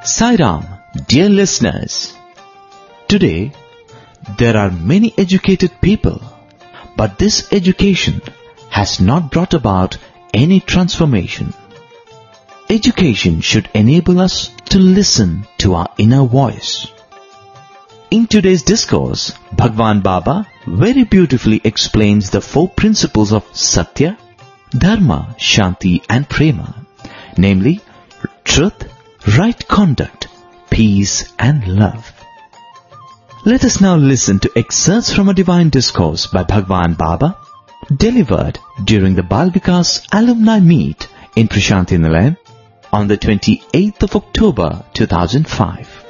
Sai Ram, dear listeners. Today, there are many educated people, but this education has not brought about any transformation. Education should enable us to listen to our inner voice. In today's discourse, Bhagwan Baba very beautifully explains the four principles of Satya, Dharma, Shanti and Prema, namely truth, right conduct, peace and love. Let us now listen to excerpts from a divine discourse by Bhagwan Baba, delivered during the Bal Vikas Alumni Meet in Prashanti Nilayam on the 28th of October 2005.